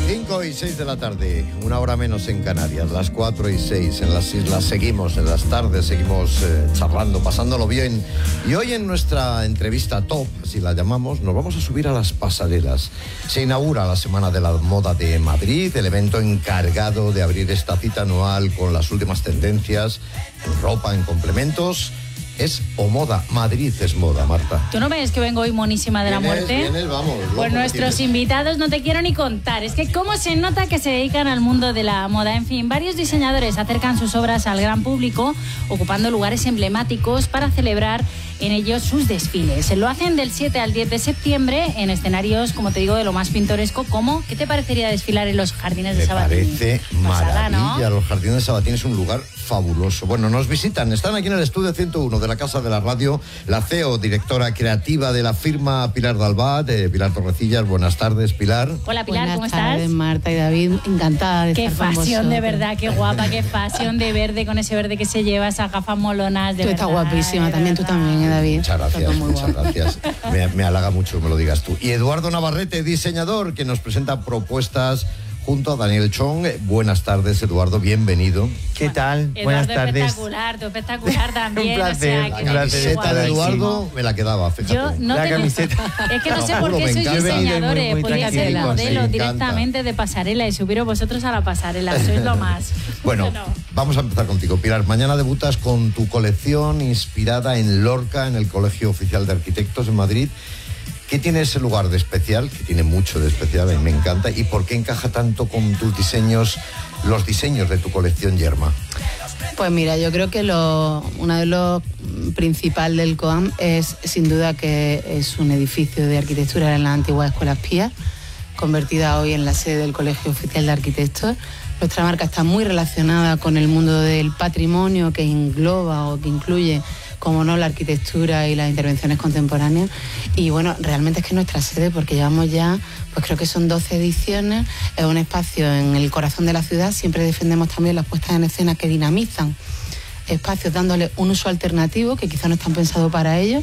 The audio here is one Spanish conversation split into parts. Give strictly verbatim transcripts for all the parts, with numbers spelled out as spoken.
cinco y seis de la tarde, una hora menos en Canarias, las cuatro y seis en las islas. Seguimos en las tardes, seguimos eh, charlando, pasándolo bien. Y hoy en nuestra entrevista top, si la llamamos, nos vamos a subir a las pasarelas. Se inaugura la Semana de la Moda de Madrid, el evento encargado de abrir esta cita anual con las últimas tendencias en ropa, en complementos. Es o moda, Madrid es moda, Marta. ¿Tú no ves que vengo hoy monísima de la muerte? Vienes, vamos. Pues nuestros tienes. invitados no te quiero ni contar. Es que cómo se nota que se dedican al mundo de la moda. En fin, varios diseñadores acercan sus obras al gran público, ocupando lugares emblemáticos para celebrar en ellos sus desfiles. Lo hacen del siete al diez de septiembre en escenarios, como te digo, de lo más pintoresco, como ¿qué te parecería desfilar en los Jardines de Sabatini? Me parece Pasada, maravilla, ¿no? Los Jardines de Sabatini es un lugar fabuloso. Bueno, nos visitan, están aquí en el estudio ciento uno de la Casa de la Radio, la C E O, directora creativa de la firma Pilar Dalbat, de Pilar Torrecillas. Buenas tardes, Pilar. Hola, Pilar, Buenas ¿cómo tardes, estás? Marta y David, encantada de Qué estar con pasión, vosotros. de verdad, qué guapa, qué pasión de verde, con ese verde que se lleva, esas gafas molonas, de Tú verdad. estás guapísima, de también verdad. tú también, ¿eh, David? Muchas gracias, Muy muchas guapa. gracias. Me, me halaga mucho que me lo digas tú. Y Eduardo Navarrete, diseñador, que nos presenta propuestas junto a Daniel Chong. Buenas tardes, Eduardo, bienvenido. ¿Qué tal? Eduardo, Buenas tardes. espectacular, tú espectacular también. Un placer, o sea, que un me placer quedé Camiseta de guapísimo. Eduardo me la quedaba, fíjate. Yo no La tenía- camiseta. Es que no sé Te lo por juro, qué me sois encanta. diseñadores. Muy, muy Podría ser tranquilo. modelo Me encanta. directamente de pasarela y subiros vosotros a la pasarela. Sois lo más. Bueno, vamos a empezar contigo, Pilar. Mañana debutas con tu colección inspirada en Lorca, en el Colegio Oficial de Arquitectos en Madrid. ¿Qué tiene ese lugar de especial? Que tiene mucho de especial, y me encanta. ¿Y por qué encaja tanto con tus diseños, los diseños de tu colección Yerma? Pues mira, yo creo que lo, uno de los principales del COAM es sin duda que es un edificio de arquitectura en la antigua Escuela Espía, convertida hoy en la sede del Colegio Oficial de Arquitectos. Nuestra marca está muy relacionada con el mundo del patrimonio, que engloba o que incluye, como no, la arquitectura y las intervenciones contemporáneas. Y bueno, realmente es que nuestra sede, porque llevamos ya, pues creo que son doce ediciones, es un espacio en el corazón de la ciudad. Siempre defendemos también las puestas en escena que dinamizan espacios, dándole un uso alternativo que quizá no están pensados para ello.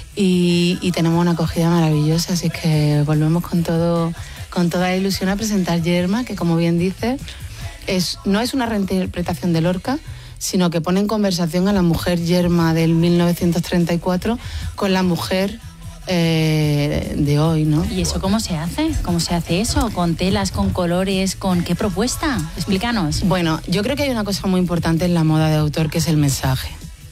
Y, y tenemos una acogida maravillosa, así que volvemos con todo, con toda la ilusión a presentar Yerma, que como bien dices, es, no es una reinterpretación de Lorca, sino que pone en conversación a la mujer Yerma del mil novecientos treinta y cuatro con la mujer eh, de hoy, ¿no? ¿Y eso cómo se hace? ¿Cómo se hace eso? ¿Con telas, con colores, con qué propuesta? Explícanos. Bueno, yo creo que hay una cosa muy importante en la moda de autor, que es el mensaje.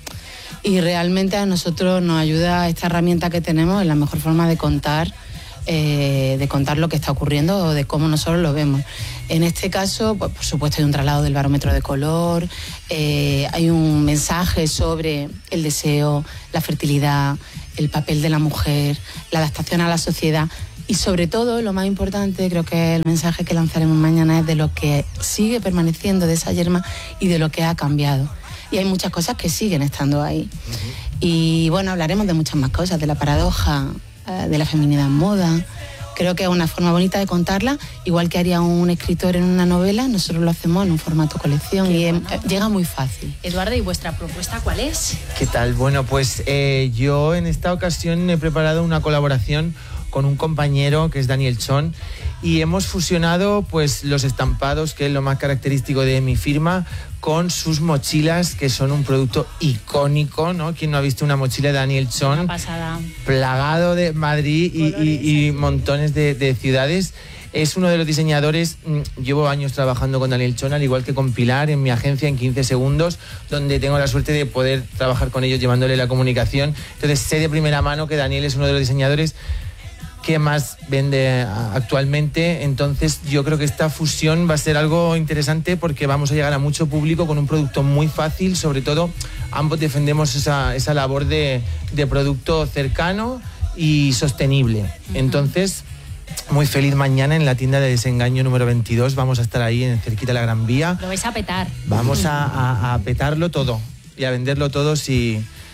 Y realmente a nosotros nos ayuda esta herramienta que tenemos en la mejor forma de contar, eh, de contar lo que está ocurriendo o de cómo nosotros lo vemos. En este caso, pues, por supuesto, hay un traslado del barómetro de color, eh, hay un mensaje sobre el deseo, la fertilidad, el papel de la mujer, la adaptación a la sociedad. Y sobre todo, lo más importante, creo que el mensaje que lanzaremos mañana es de lo que sigue permaneciendo de esa Yerma y de lo que ha cambiado. Y hay muchas cosas que siguen estando ahí. Uh-huh. Y bueno, hablaremos de muchas más cosas, de la paradoja, eh, de la feminidad en moda. Creo que es una forma bonita de contarla, igual que haría un escritor en una novela, nosotros lo hacemos en un formato colección. Qué y bueno. eh, llega muy fácil. Eduardo, ¿y vuestra propuesta cuál es? ¿Qué tal? Bueno, pues eh, yo en esta ocasión he preparado una colaboración con un compañero que es Daniel Chong y hemos fusionado pues los estampados, que es lo más característico de mi firma, con sus mochilas, que son un producto icónico, ¿no? ¿Quién no ha visto una mochila de Daniel Chong? Una pasada. Plagado de Madrid y, y, y montones de, de ciudades. Es uno de los diseñadores, llevo años trabajando con Daniel Chong, al igual que con Pilar, en mi agencia en quince segundos, donde tengo la suerte de poder trabajar con ellos llevándole la comunicación. Entonces sé de primera mano que Daniel es uno de los diseñadores que más vende actualmente. Entonces yo creo que esta fusión va a ser algo interesante porque vamos a llegar a mucho público con un producto muy fácil. Sobre todo ambos defendemos esa, esa labor de, de producto cercano y sostenible. Uh-huh. Entonces muy feliz mañana en la tienda de Desengaño número veintidós. Vamos a estar ahí en cerquita de la Gran Vía. Lo vais a petar. Vamos a, a, a petarlo todo y a venderlo todo si...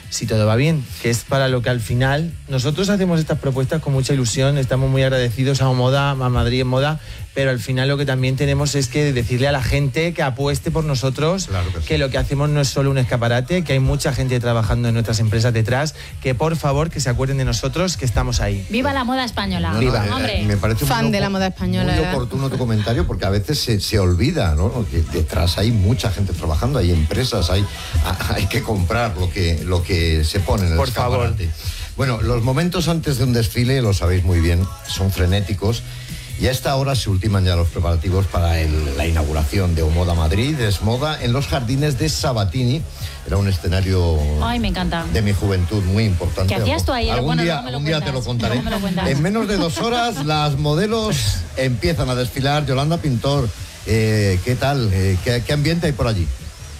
si todo va bien, que es para lo que al final nosotros hacemos estas propuestas con mucha ilusión, estamos muy agradecidos a Moda, a Madrid en Moda, pero al final lo que también tenemos es que decirle a la gente que apueste por nosotros, claro que, sí. que lo que hacemos no es solo un escaparate, que hay mucha gente trabajando en nuestras empresas detrás, que por favor que se acuerden de nosotros, que estamos ahí. ¡Viva la moda española! No, ¡Viva! No, eh, hombre. Me parece fan muy, de la moda española. Muy ¿verdad? oportuno tu comentario, porque a veces se, se olvida, ¿no? Que detrás hay mucha gente trabajando, hay empresas, hay, hay que comprar lo que, lo que se pone en el por escaparate. favor. Bueno, los momentos antes de un desfile, lo sabéis muy bien, son frenéticos. Y a esta hora se ultiman ya los preparativos para el, la inauguración de Omoda Madrid, es Moda, en los jardines de Sabatini. Era un escenario Ay, me encanta. de mi juventud muy importante. ¿Qué hacías tú ahí? Algún Bueno, día, me lo un día te lo contaré. me lo cuentas. En menos de dos horas las modelos empiezan a desfilar. Yolanda Pintor, eh, ¿qué tal? Eh, ¿qué, ¿Qué ambiente hay por allí?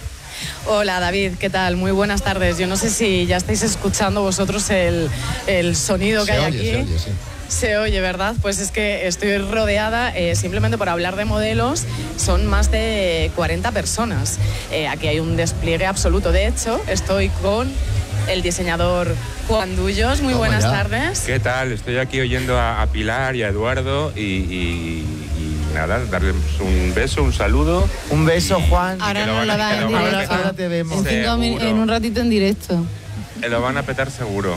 Hola David, ¿qué tal? Muy buenas tardes. Yo no sé si ya estáis escuchando vosotros el, el sonido que Se hay oye, aquí. Se oye, sí. Se oye, ¿verdad? Pues es que estoy rodeada, eh, simplemente por hablar de modelos, son más de cuarenta personas. Eh, aquí hay un despliegue absoluto. De hecho, estoy con el diseñador Juan Dullos. Muy Toma buenas ya. tardes. ¿Qué tal? Estoy aquí oyendo a, a Pilar y a Eduardo y, y, y nada, darles un beso, un saludo. Un beso, y, Juan. y Ahora que nos van lo a- da que en lo van a directo. petar. Ahora te vemos. En, cinco min- Seguro. en un ratito en directo. Eh, Lo van a petar seguro.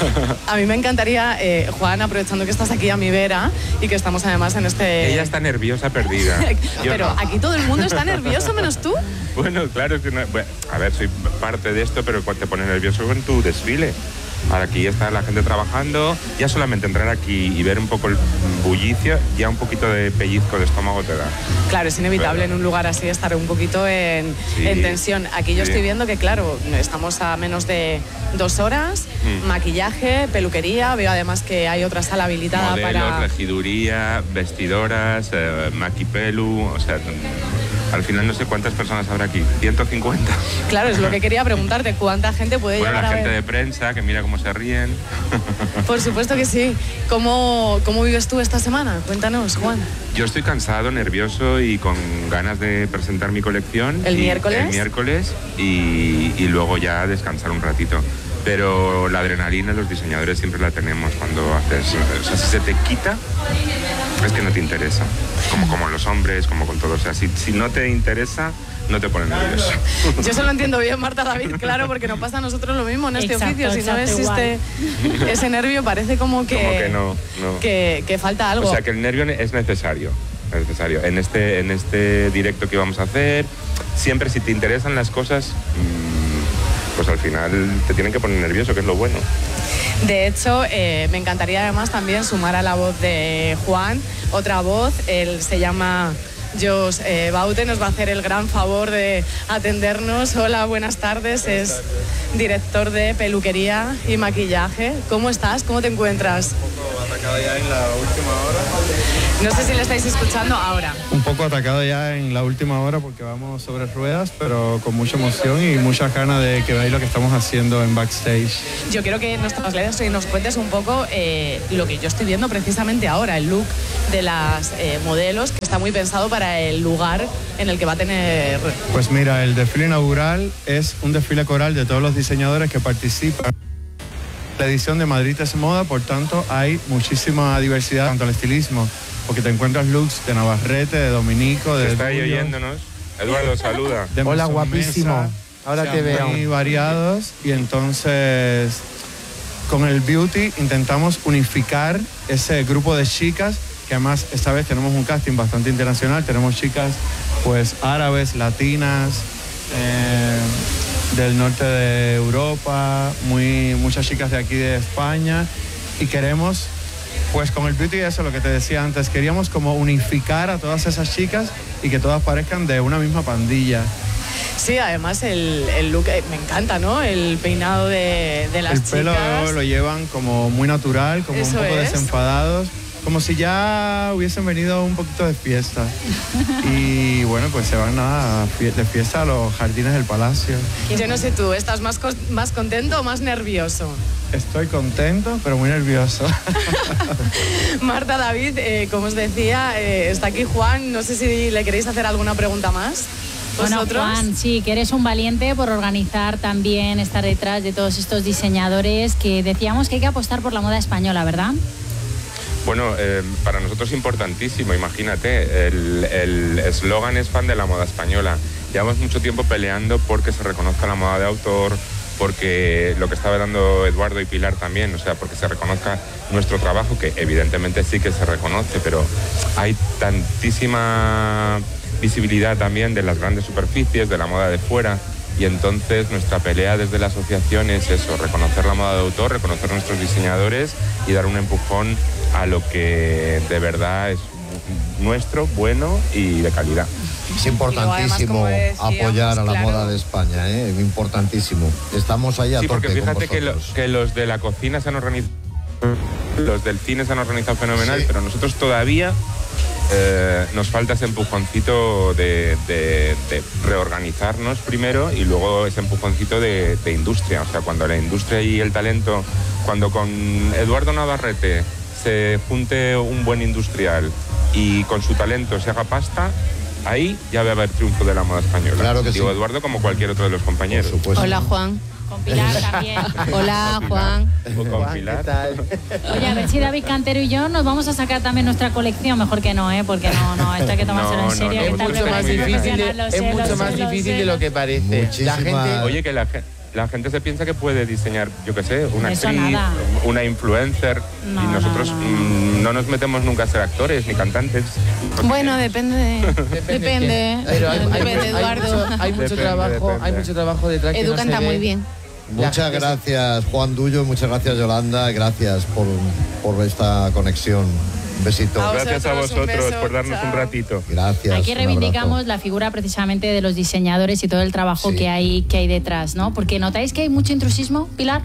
A mí me encantaría, eh, Juan, aprovechando que estás aquí a mi vera y que estamos además en este... Ella está nerviosa, perdida. Yo Pero no. aquí todo el mundo está nervioso, menos tú. Bueno, claro, es que no- bueno, a ver, soy parte de esto, pero cuando te pone nervioso con tu desfile. Ahora aquí está la gente trabajando, ya solamente entrar aquí y ver un poco el bullicio, ya un poquito de pellizco de estómago te da. Claro, es inevitable Claro. en un lugar así estar un poquito en, Sí, en tensión. Aquí yo sí. estoy viendo que, claro, estamos a menos de dos horas, Mm. maquillaje, peluquería, veo además que hay otra sala habilitada Modelos, para... regiduría, vestidoras, eh, maquipelu, o sea, al final no sé cuántas personas habrá aquí, ciento cincuenta. Claro, es lo que quería preguntarte, ¿cuánta gente puede Bueno, llegar la a gente ver? de prensa, que mira cómo se ríen. Por supuesto que sí. ¿Cómo, ¿Cómo vives tú esta semana? Cuéntanos, Juan. Yo estoy cansado, nervioso y con ganas de presentar mi colección. ¿El y- miércoles? El miércoles y, y luego ya descansar un ratito. Pero la adrenalina los diseñadores siempre la tenemos cuando haces... O sea, si se te quita, es que no te interesa. Como, como los hombres, como con todo. O sea, si, si no te interesa, no te pone nervioso. Yo se lo entiendo bien, Marta David, claro, porque nos pasa a nosotros lo mismo en este Exacto, oficio. Si no exacto, existe ese nervio, parece como que, Como que no, no. que, que falta algo. O sea, que el nervio es necesario. Es necesario. En este, en este directo que vamos a hacer, siempre si te interesan las cosas, mmm, pues al final te tienen que poner nervioso, que es lo bueno. De hecho, eh, me encantaría además también sumar a la voz de Juan otra voz. Él se llama Jos eh, Baute, nos va a hacer el gran favor de atendernos. Hola, buenas tardes. Es director de peluquería y maquillaje. ¿Cómo estás? ¿Cómo te encuentras? Un poco atacado ya en la última hora. No sé si le estáis escuchando ahora. Un poco atacado ya en la última hora porque vamos sobre ruedas, pero con mucha emoción y muchas ganas de que veáis lo que estamos haciendo en backstage. Yo quiero que nos trasledes y nos cuentes un poco eh, lo que yo estoy viendo precisamente ahora, el look de las eh, modelos, que está muy pensado para el lugar en el que va a tener... Pues mira, el desfile inaugural es un desfile coral de todos los diseñadores que participan en la edición de Madrid es Moda, por tanto hay muchísima diversidad tanto al estilismo, porque te encuentras looks de Navarrete, de Dominico, de... ¿Está ahí Dullo, oyéndonos? Eduardo, saluda. de Hola, Mason guapísimo. Mesa, Ahora o sea, te veo. muy variados, y entonces con el beauty intentamos unificar ese grupo de chicas, que además esta vez tenemos un casting bastante internacional, tenemos chicas pues árabes, latinas, eh, del norte de Europa, muy, muchas chicas de aquí de España, y queremos pues con el beauty, eso lo que te decía antes, queríamos como unificar a todas esas chicas y que todas parezcan de una misma pandilla. Sí, además el, el look eh, me encanta, ¿no? El peinado de, de las El pelo chicas. lo llevan como muy natural, como Eso un poco es. desenfadados, como si ya hubiesen venido un poquito de fiesta. Y bueno, pues se van a fie- de fiesta a los jardines del palacio. Yo no sé tú, ¿estás más, cos- más contento o más nervioso? Estoy contento, pero muy nervioso. Marta, David, eh, como os decía, eh, está aquí Juan. No sé si le queréis hacer alguna pregunta más. Bueno, ¿Vosotros? Juan, sí, que eres un valiente por organizar también, estar detrás de todos estos diseñadores que decíamos que hay que apostar por la moda española, ¿verdad? Bueno, eh, para nosotros es importantísimo, imagínate, el eslogan es fan de la moda española. Llevamos mucho tiempo peleando porque se reconozca la moda de autor, porque lo que estaba dando Eduardo y Pilar también, o sea, porque se reconozca nuestro trabajo, que evidentemente sí que se reconoce, pero hay tantísima visibilidad también de las grandes superficies, de la moda de fuera, y entonces nuestra pelea desde la asociación es eso, reconocer la moda de autor, reconocer nuestros diseñadores y dar un empujón a lo que de verdad es nuestro, bueno y de calidad. Es importantísimo además, apoyar a la claro. moda de España, ¿eh? Importantísimo. Estamos ahí a Sí, tope porque fíjate con que, lo- vosotros. que los de la cocina se han organizado, los del cine se han organizado fenomenal, Sí. pero nosotros todavía eh, nos falta ese empujoncito de, de- de reorganizarnos primero y luego ese empujoncito de, de industria. O sea, cuando la industria y el talento, cuando con Eduardo Navarrete se junte un buen industrial y con su talento se haga pasta, ahí ya va a haber triunfo de la moda española. Claro que Digo sí. Eduardo como cualquier otro de los compañeros. Por supuesto. Hola, Juan. Con Pilar también. Hola, Juan. O con Juan, ¿qué Pilar. tal? Oye, a ver si David Cantero y yo nos vamos a sacar también nuestra colección. Mejor que no, ¿eh? Porque no, no, esto hay que tomárselo No, en serio. no, no, que es esta mucho prueba más es difícil de- profesional, lo es sé, lo mucho sé, más lo difícil sé. de lo que parece. Muchísima- La gente, Oye, que la, ge- la gente se piensa que puede diseñar, yo qué sé, una Eso actriz, nada. una influencer, No, y nosotros no, no, mm, no nos metemos nunca a ser actores ni cantantes. Bueno, depende de... Depende. pero hay, hay- Depende, hay Eduardo. mucho, hay mucho Depende, trabajo, depende. hay mucho trabajo detrás que Edu no se canta ve. muy bien. La Muchas gente- gracias, Juan Dullo, muchas gracias, Yolanda, gracias por, por esta conexión. Un besito. A Gracias a vosotros, un vosotros beso, por darnos un chao. ratito. Gracias. Aquí un reivindicamos abrazo. la figura precisamente de los diseñadores y todo el trabajo Sí. que hay que hay detrás, ¿no? Porque notáis que hay mucho intrusismo, Pilar.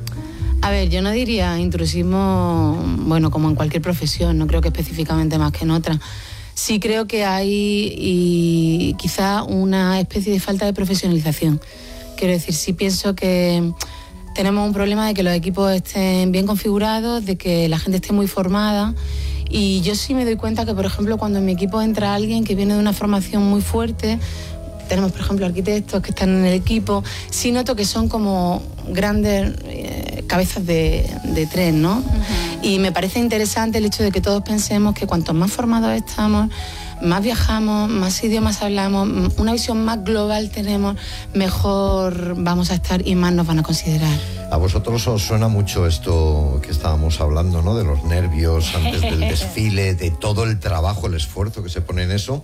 A ver, yo no diría intrusismo, bueno, como en cualquier profesión, no creo que específicamente más que en otra. Sí creo que hay y quizá una especie de falta de profesionalización. Quiero decir, sí pienso que tenemos un problema de que los equipos estén bien configurados, de que la gente esté muy formada. Y yo sí me doy cuenta que, por ejemplo, cuando en mi equipo entra alguien que viene de una formación muy fuerte, tenemos, por ejemplo, arquitectos que están en el equipo, sí noto que son como grandes eh, cabezas de, de tren, ¿no? Y me parece interesante el hecho de que todos pensemos que cuanto más formados estamos, más viajamos, más idiomas hablamos, m- una visión más global tenemos, mejor vamos a estar y más nos van a considerar. A vosotros os suena mucho esto que estábamos hablando, ¿no? De los nervios antes del desfile, de todo el trabajo, el esfuerzo que se pone en eso.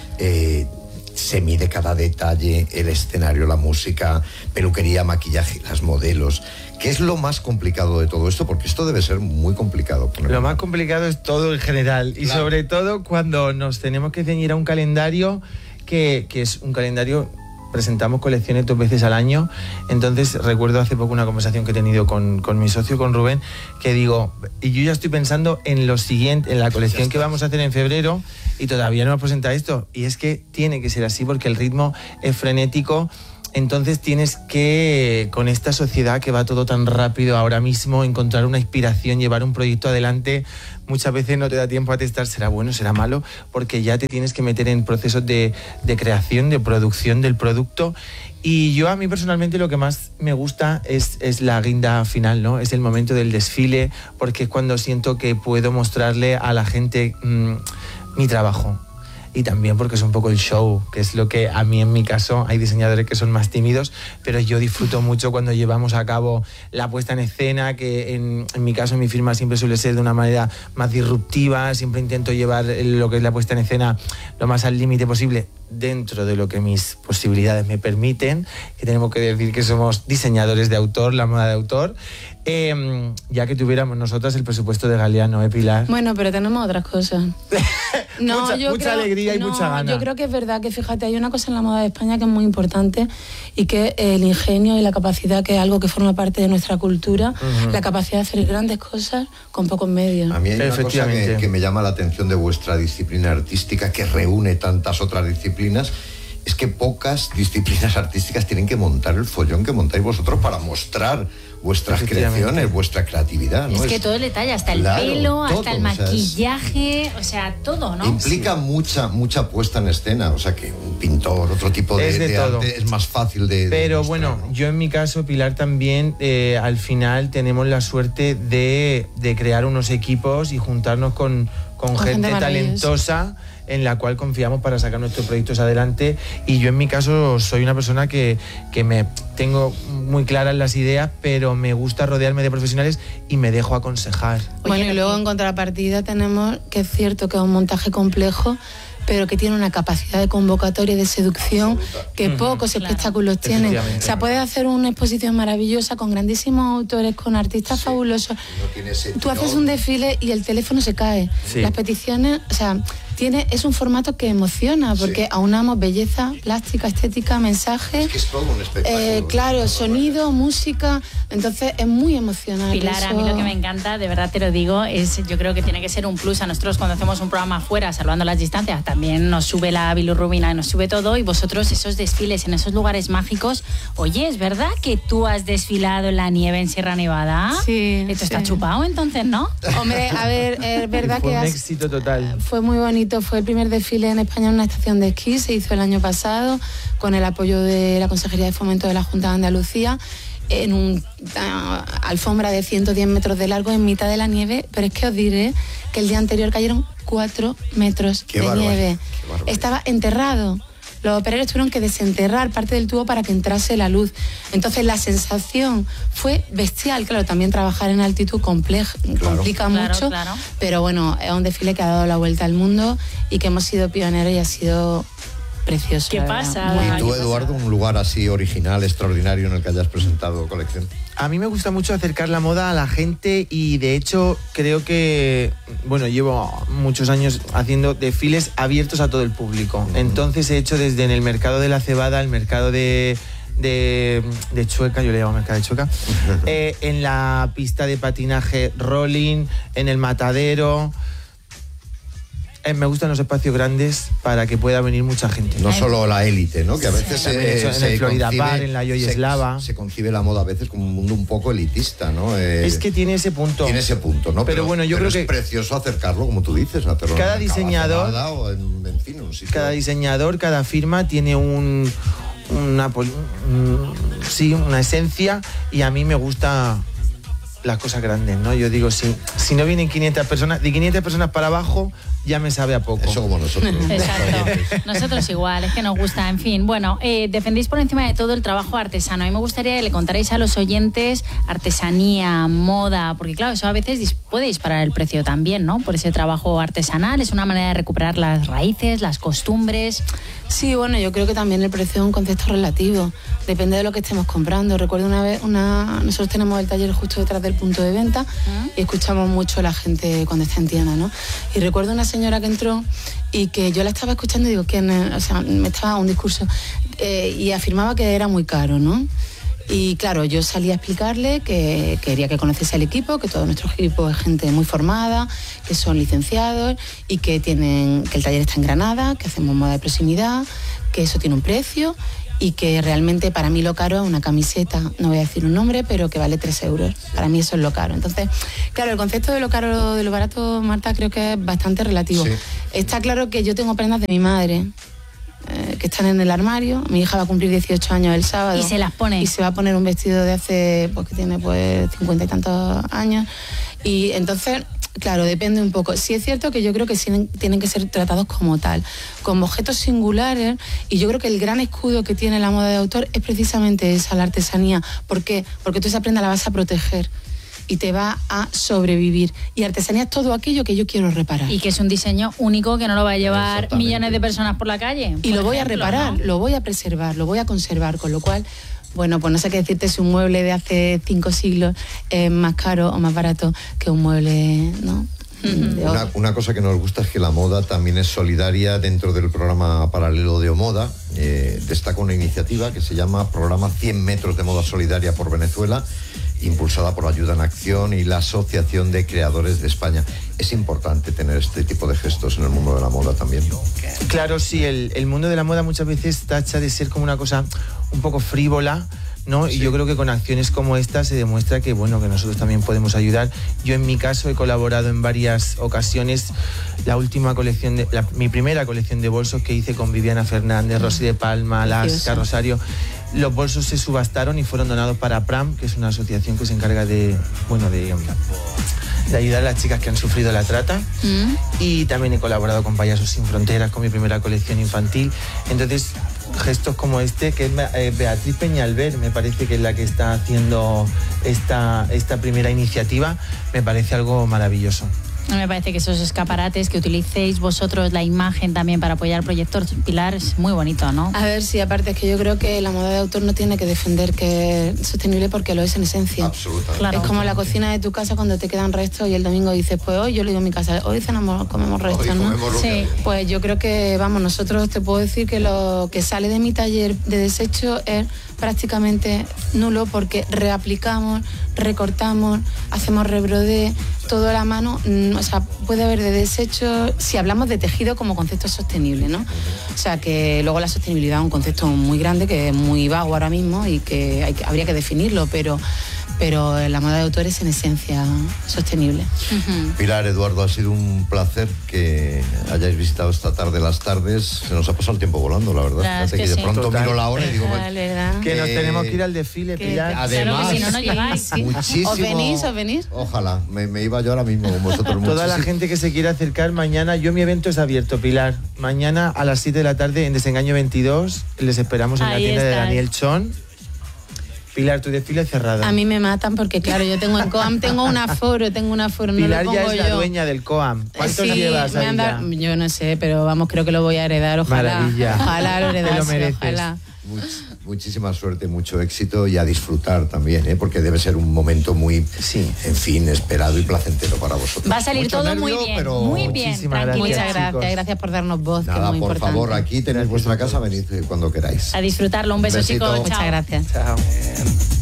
Eh, se mide cada detalle, el escenario, la música, peluquería, maquillaje, las modelos. ¿Qué es lo más complicado de todo esto? Porque esto debe ser muy complicado. ponerlo. Lo más complicado es todo en general y Claro. sobre todo cuando nos tenemos que ceñir a un calendario que, que es un calendario, presentamos colecciones dos veces al año. Entonces recuerdo hace poco una conversación que he tenido con, con mi socio, con Rubén, que digo, y yo ya estoy pensando en lo siguiente, en la colección que vamos a hacer en febrero y todavía no hemos presentado esto. Y es que tiene que ser así porque el ritmo es frenético. Entonces tienes que, con esta sociedad que va todo tan rápido ahora mismo, encontrar una inspiración, llevar un proyecto adelante. Muchas veces no te da tiempo a testar, será bueno, será malo, porque ya te tienes que meter en procesos de, de creación, de producción del producto. Y yo a mí personalmente lo que más me gusta es, es la guinda final, ¿no? Es el momento del desfile, porque es cuando siento que puedo mostrarle a la gente mmm, mi trabajo. Y también porque es un poco el show, que es lo que a mí en mi caso, hay diseñadores que son más tímidos, pero yo disfruto mucho cuando llevamos a cabo la puesta en escena, que en, en mi caso, en mi firma siempre suele ser de una manera más disruptiva, siempre intento llevar lo que es la puesta en escena lo más al límite posible, dentro de lo que mis posibilidades me permiten, que tenemos que decir que somos diseñadores de autor, la moda de autor, eh, ya que tuviéramos nosotras el presupuesto de Galeano, ¿eh, Pilar? Bueno, pero tenemos otras cosas. Mucha- mucha alegría y no, mucha gana. Yo creo que es verdad que, fíjate, hay una cosa en la moda de España que es muy importante y que es el ingenio y la capacidad, que es algo que forma parte de nuestra cultura, Ujú. la capacidad de hacer grandes cosas con pocos medios. A mí hay una cosa Efectivamente. que, que me llama la atención de vuestra disciplina artística, que reúne tantas otras disciplinas, es que pocas disciplinas artísticas tienen que montar el follón que montáis vosotros para mostrar vuestras creaciones, vuestra creatividad, ¿no? Es que es, todo el detalle, hasta el claro, pelo, todo, hasta el maquillaje, o sea, es, o sea, todo, ¿no? Implica sí. mucha, mucha puesta en escena, o sea, que un pintor, otro tipo de, es de, de todo. arte es más fácil de... Pero de mostrar, bueno, ¿no? yo en mi caso, Pilar, también, eh, al final tenemos la suerte de, de crear unos equipos y juntarnos con, con, con gente, gente talentosa en la cual confiamos para sacar nuestros proyectos adelante, y yo en mi caso soy una persona que, que me tengo muy claras las ideas, pero me gusta rodearme de profesionales y me dejo aconsejar. Bueno, y luego en contrapartida tenemos que es cierto que es un montaje complejo, pero que tiene una capacidad de convocatoria y de seducción que uh-huh. pocos claro. espectáculos tienen. O sea, puedes hacer una exposición maravillosa con grandísimos autores, con artistas sí. fabulosos. No Tú haces un desfile y el teléfono se cae. Sí. Las peticiones, o sea, tiene, es un formato que emociona, porque sí. aunamos belleza, plástica, estética, mensaje. Es que es todo un espectáculo. Eh, claro, sonido, música, entonces es muy emocionante. Pilar, eso... a mí lo que me encanta, de verdad te lo digo, es yo creo que tiene que ser un plus a nosotros cuando hacemos un programa afuera, salvando las distancias, también nos sube la bilirrubina y nos sube todo, y vosotros esos desfiles en esos lugares mágicos. Oye, ¿es verdad que tú has desfilado en la nieve en Sierra Nevada? Sí. Esto sí. está chupado entonces, ¿no? Hombre, a ver, es verdad fue que... un has... éxito total. Fue muy bonito. Fue el primer desfile en España en una estación de esquí, se hizo el año pasado con el apoyo de la Consejería de Fomento de la Junta de Andalucía, en una alfombra de ciento diez metros de largo en mitad de la nieve, pero es que os diré que el día anterior cayeron cuatro metros qué de barbaridad, nieve. Estaba enterrado. Los operarios tuvieron que desenterrar parte del tubo para que entrase la luz. Entonces la sensación fue bestial. Claro, también trabajar en altitud compleja, claro. complica claro, mucho, claro. pero bueno, es un desfile que ha dado la vuelta al mundo y que hemos sido pioneros y ha sido precioso. ¿Qué pasa? ¿Y tú, Eduardo, un lugar así original, extraordinario en el que hayas presentado colección? A mí me gusta mucho acercar la moda a la gente, y de hecho creo que, bueno, llevo muchos años haciendo desfiles abiertos a todo el público. Uh-huh. Entonces he hecho desde en el mercado de la Cebada, el mercado de, de, de Chueca, yo le llamo mercado de Chueca, uh-huh. eh, en la pista de patinaje rolling, en el matadero. Eh, me gustan los espacios grandes para que pueda venir mucha gente. No solo la élite, ¿no? Que a veces sí. se, hecho, se en el Florida concibe, Bar, en la Yoyeslava. Se, se concibe la moda a veces como un mundo un poco elitista, ¿no? Eh, es que tiene ese punto. Tiene ese punto, ¿no? Pero, pero bueno, yo pero creo es que precioso acercarlo, como tú dices, hacerlo cada en diseñador, o en, en fin, un sitio. Cada diseñador, cada firma tiene un una un, sí, una esencia, y a mí me gusta las cosas grandes, ¿no? Yo digo, si, si no vienen quinientas personas, de quinientas personas para abajo ya me sabe a poco. Eso como nosotros. Exacto. Nosotros igual, es que nos gusta. En fin, bueno, eh, defendéis por encima de todo el trabajo artesano. A mí me gustaría que le contarais a los oyentes artesanía, moda, porque claro, eso a veces puede disparar el precio también, ¿no? Por ese trabajo artesanal, es una manera de recuperar las raíces, las costumbres. Sí, bueno, yo creo que también el precio es un concepto relativo. Depende de lo que estemos comprando. Recuerdo una vez, una nosotros tenemos el taller justo detrás del punto de venta ¿Mm? y escuchamos mucho a la gente cuando está en tienda, ¿no? Y recuerdo una señora que entró y que yo la estaba escuchando y digo, ¿quién es? O sea, me estaba un discurso eh, y afirmaba que era muy caro, ¿no? Y claro, yo salí a explicarle que quería que conociese el equipo, que todo nuestro equipo es gente muy formada, que son licenciados y que tienen que el taller está en Granada, que hacemos moda de proximidad, que eso tiene un precio y que realmente para mí lo caro es una camiseta, no voy a decir un nombre, pero que vale tres euros. Para mí eso es lo caro. Entonces, claro, el concepto de lo caro, de lo barato, Marta, creo que es bastante relativo. Sí. Está claro que yo tengo prendas de mi madre, Eh, que están en el armario. Mi hija va a cumplir dieciocho años el sábado. Y se las pone. Y se va a poner un vestido de hace, pues que tiene pues cincuenta y tantos años. Y entonces, claro, depende un poco. Sí es cierto que yo creo que tienen, tienen que ser tratados como tal, como objetos singulares, y yo creo que el gran escudo que tiene la moda de autor es precisamente esa, la artesanía. ¿Por qué? Porque tú esa prenda la vas a proteger y te va a sobrevivir. Y artesanía es todo aquello que yo quiero reparar. Y que es un diseño único que no lo va a llevar millones de personas por la calle. Y lo voy ejemplo, a reparar, ¿no? Lo voy a preservar, lo voy a conservar, con lo cual, bueno, pues no sé qué decirte si un mueble de hace cinco siglos es más caro o más barato que un mueble, ¿no? Una, una cosa que nos gusta es que la moda también es solidaria. Dentro del programa paralelo de Omoda eh, destaca una iniciativa que se llama Programa cien metros de Moda Solidaria por Venezuela, impulsada por Ayuda en Acción y la Asociación de Creadores de España. Es importante tener este tipo de gestos en el mundo de la moda también. Claro, sí, el, el mundo de la moda muchas veces tacha de ser como una cosa un poco frívola, ¿no? Sí. Y yo creo que con acciones como esta se demuestra que, bueno, que nosotros también podemos ayudar. Yo en mi caso he colaborado en varias ocasiones. La última colección, de, la, mi primera colección de bolsos que hice con Viviana Fernández, Rosy de Palma, Lasca, Rosario, los bolsos se subastaron y fueron donados para PRAM, que es una asociación que se encarga de, bueno, de, de ayudar a las chicas que han sufrido la trata. Mm. Y también he colaborado con Payasos Sin Fronteras, con mi primera colección infantil. Entonces, gestos como este, que es eh, Beatriz Peñalver, me parece que es la que está haciendo esta, esta primera iniciativa, me parece algo maravilloso. Me parece que esos escaparates que utilicéis vosotros, la imagen también para apoyar el proyecto Pilar, es muy bonito, ¿no? A ver, sí, aparte es que yo creo que la moda de autor no tiene que defender que es sostenible porque lo es en esencia. Absolutamente. Claro. Es como la cocina de tu casa cuando te quedan restos y el domingo dices, pues hoy yo le digo en mi casa, hoy cenamos, comemos restos, Hoy ¿no? comemos Sí. Pues yo creo que, vamos, nosotros te puedo decir que lo que sale de mi taller de desecho es prácticamente nulo porque reaplicamos, recortamos, hacemos rebrodé, todo a la mano. O sea, puede haber de desecho, si hablamos de tejido como concepto sostenible, ¿no? O sea, que luego la sostenibilidad es un concepto muy grande, que es muy vago ahora mismo y que, hay que habría que definirlo, pero... pero la moda de autor es en esencia sostenible. Uh-huh. Pilar, Eduardo, ha sido un placer que hayáis visitado esta tarde las tardes. Se nos ha pasado el tiempo volando, la verdad. Claro, Fíjate es que, que de pronto sí. miro la hora y digo... Vale, Que eh, nos tenemos que ir al desfile, que- Pilar. Además, Claro que si no, no llegáis. Sí. muchísimo... ¿Os venís, os venís? Ojalá, me, me iba yo ahora mismo con vosotros. Toda la muchísimo. gente que se quiera acercar mañana, yo mi evento es abierto, Pilar. Mañana a las siete de la tarde en Desengaño veintidós, les esperamos en Ahí la tienda de estás. Daniel Chon. Pilar, tu desfile cerrado. A mí me matan porque, claro, yo tengo en COAM, tengo un aforo, tengo un aforo, no Pilar lo ya pongo es la yo. dueña del COAM. ¿Cuántos Sí, llevas me ahí han ya? dado- yo no sé, pero vamos, creo que lo voy a heredar, ojalá. Maravilla. Ojalá lo Te lo heredase, mereces. ojalá. Much- muchísima suerte, mucho éxito y a disfrutar también, ¿eh? Porque debe ser un momento muy, Sí. en fin, esperado y placentero para vosotros. Va a salir Mucho todo muy nervio, bien, pero muy bien, Muchísimas tranquilidad. Muchas Chicos. gracias, gracias por darnos voz, que Nada, es muy por importante. favor, aquí tenéis vuestra casa, venid eh, cuando queráis. A disfrutarlo. Un beso, Besito. chicos. Muchas Chao. gracias. Chao.